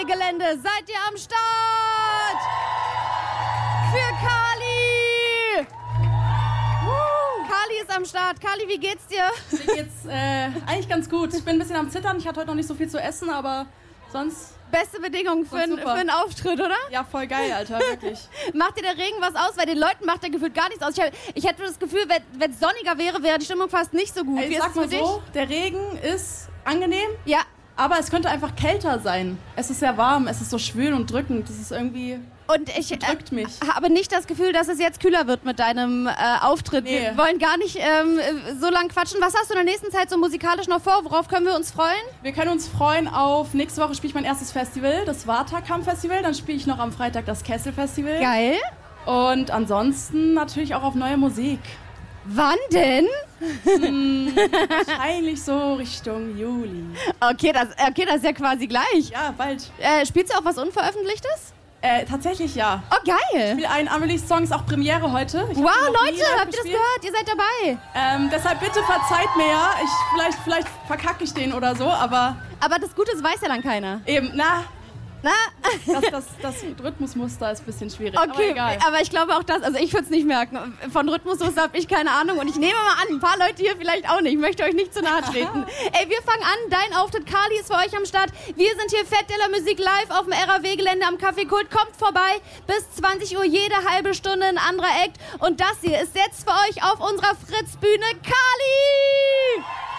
Gelände. Seid ihr am Start? Für Kali! Kali ist am Start. Kali, wie geht's dir? Mir geht's eigentlich ganz gut. Ich bin ein bisschen am Zittern. Ich hatte heute noch nicht so viel zu essen, aber sonst... Beste Bedingungen für einen Auftritt, oder? Ja, voll geil, Alter, wirklich. Macht dir der Regen was aus? Weil den Leuten macht der gefühlt gar nichts aus. Ich hätte das Gefühl, wenn es sonniger wäre, wäre die Stimmung fast nicht so gut. Wie ist es für dich? Der Regen ist angenehm. Ja. Aber es könnte einfach kälter sein. Es ist sehr warm, es ist so schwül und drückend. Das ist irgendwie... Und ich drückt mich. Habe nicht das Gefühl, dass es jetzt kühler wird mit deinem Auftritt. Nee. Wir wollen gar nicht so lang quatschen. Was hast du in der nächsten Zeit so musikalisch noch vor? Worauf können wir uns freuen? Wir können uns freuen auf... Nächste Woche spiele ich mein erstes Festival, das Waterkamp-Festival. Dann spiele ich noch am Freitag das Kessel-Festival. Geil. Und ansonsten natürlich auch auf neue Musik. Wann denn? Wahrscheinlich so Richtung Juli. Okay, das ist ja quasi gleich. Ja, bald. Spielst du auch was Unveröffentlichtes? Tatsächlich ja. Oh, geil. Ich spiele einen unreleased Song, ist auch Premiere heute. Wow, Leute, habt ihr das gehört? Ihr seid dabei. Deshalb bitte verzeiht mir ja. Vielleicht verkacke ich den oder so, aber... Aber das Gute ist, weiß ja dann keiner. Eben, das Rhythmusmuster ist ein bisschen schwierig, okay, aber egal. Aber ich glaube auch das, also ich würde es nicht merken. Von Rhythmusmuster habe ich keine Ahnung und ich nehme mal an, ein paar Leute hier vielleicht auch nicht. Ich möchte euch nicht zu nahe treten. Ey, wir fangen an. Dein Auftritt, Kali, ist für euch am Start. Wir sind hier Fête de la Musique live auf dem RAW-Gelände am Café Kult. Kommt vorbei. Bis 20 Uhr jede halbe Stunde ein anderer Act. Und das hier ist jetzt für euch auf unserer Fritz-Bühne Kali!